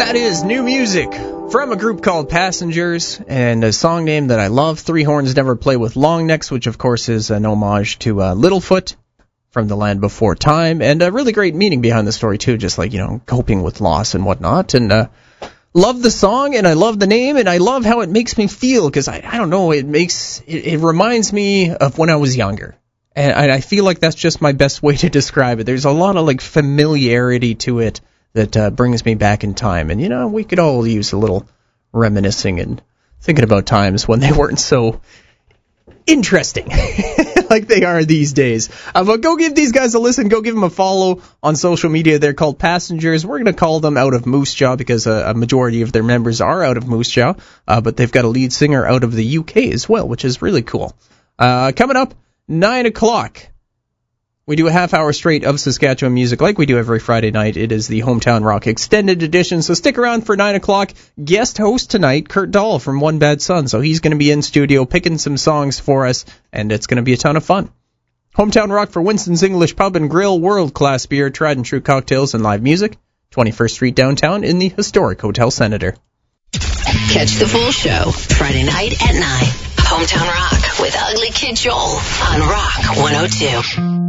That is new music from a group called Passengers, and a song name that I love, Three Horns Never Play with Long Necks, which of course is an homage to Littlefoot from The Land Before Time, and a really great meaning behind the story too, just like, coping with loss and whatnot. And love the song, and I love the name, and I love how it makes me feel, because I don't know, it reminds me of when I was younger. And I feel like that's just my best way to describe it. There's a lot of familiarity to it that brings me back in time. And, we could all use a little reminiscing and thinking about times when they weren't so interesting like they are these days. But go give these guys a listen. Go give them a follow on social media. They're called Passengers. We're going to call them out of Moose Jaw because a majority of their members are out of Moose Jaw. But they've got a lead singer out of the UK as well, which is really cool. Coming up, 9 o'clock. We do a half hour straight of Saskatchewan music like we do every Friday night. It is the Hometown Rock Extended Edition, so stick around for 9 o'clock. Guest host tonight, Kurt Dahl from One Bad Son, so he's going to be in studio picking some songs for us, and it's going to be a ton of fun. Hometown Rock for Winston's English Pub and Grill, world-class beer, tried and true cocktails, and live music. 21st Street downtown in the historic Hotel Senator. Catch the full show Friday night at 9. Hometown Rock with Ugly Kid Joel on Rock 102.